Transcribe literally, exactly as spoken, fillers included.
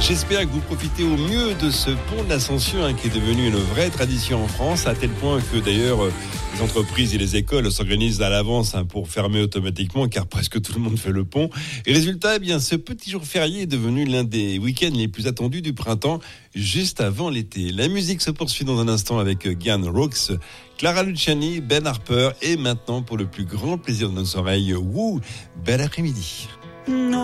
J'espère que vous profitez au mieux de ce pont de l'Ascension hein, qui est devenu une vraie tradition en France, à tel point que d'ailleurs les entreprises et les écoles s'organisent à l'avance hein, pour fermer automatiquement, car presque tout le monde fait le pont. Et résultat, eh bien, ce petit jour férié est devenu l'un des week-ends les plus attendus du printemps, juste avant l'été. La musique se poursuit dans un instant avec Gian Rooks, Clara Luciani, Ben Harper, et maintenant, pour le plus grand plaisir de nos oreilles, Woo, bel après-midi. Non.